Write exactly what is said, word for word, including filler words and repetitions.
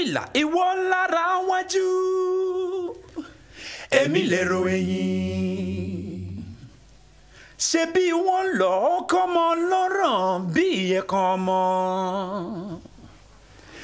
ìlà ìwọ lára wájú èmi lèrò ẹ̀yìn ṣe bí wọ́n lọ kọ́mọ lọ́rọ̀ bí ìyẹn kan mọ́.